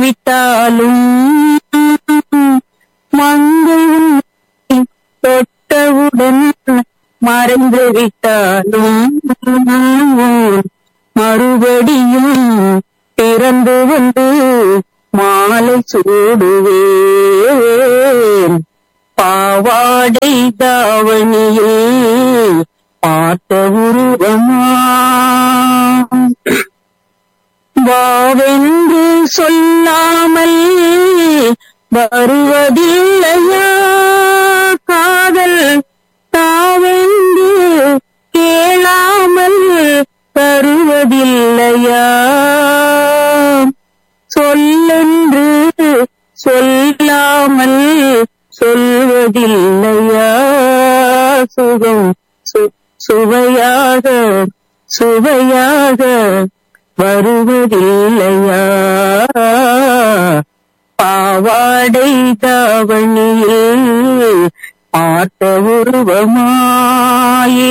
விட்டாலும் மங்கை உன்னை தொட்டவுடன் மறைந்து விட்டாலும் மறுபடியும் பிறந்து வந்து மாலை சூடுவேன். பாவாடை தாவணியில் பார்த்த உருவமா வாவென்று சொல்லாமல் வருவதில்லையா காதல் தாவென்று கேளாமல் தருவதில்லையா சொல்லென்று சொல்லாமல் சொல்வதில்லையா சுகம் சுவையாக சுவையாக வருவதில்லையா பாவாடை தாவணியில் பார்த்த உருவமா